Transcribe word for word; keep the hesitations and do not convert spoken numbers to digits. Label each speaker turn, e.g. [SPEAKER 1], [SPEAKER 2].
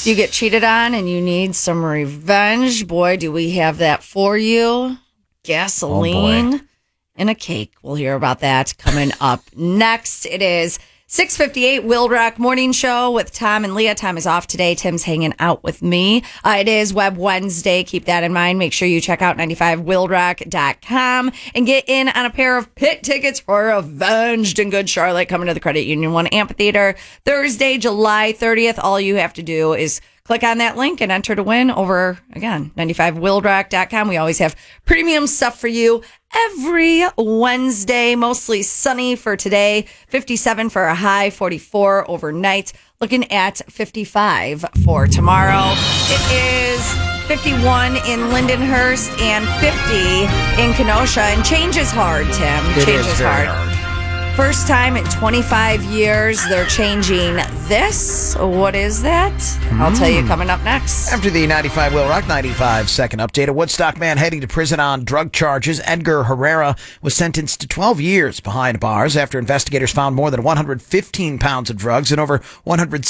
[SPEAKER 1] You get cheated on and you need some revenge. Boy, do we have that for you. Gasoline
[SPEAKER 2] oh
[SPEAKER 1] and a cake. We'll hear about that coming up next. It is six fifty-eight Will Rock Morning Show with Tom and Leah. Tom is off today. Tim's hanging out with me. Uh, it is Web Wednesday. Keep that in mind. Make sure you check out ninety-five will rock dot com and get in on a pair of pit tickets for Avenged in Good Charlotte coming to the Credit Union One Amphitheater Thursday, July thirtieth. All you have to do is click on that link and enter to win over, again, ninety-five will rock dot com. We always have premium stuff for you every Wednesday. Mostly sunny for today. fifty-seven for a high, forty-four overnight. Looking at fifty-five for tomorrow. It is fifty-one in Lindenhurst and fifty in Kenosha. And change is hard, Tim.
[SPEAKER 2] It
[SPEAKER 1] change
[SPEAKER 2] is
[SPEAKER 1] is
[SPEAKER 2] very
[SPEAKER 1] hard.
[SPEAKER 2] hard.
[SPEAKER 1] First time in twenty-five years, they're changing this. What is that? I'll tell you coming up next.
[SPEAKER 2] After the ninety-five Will Rock ninety-five second update, a Woodstock man heading to prison on drug charges, Edgar Herrera, was sentenced to twelve years behind bars after investigators found more than one hundred fifteen pounds of drugs and over one hundred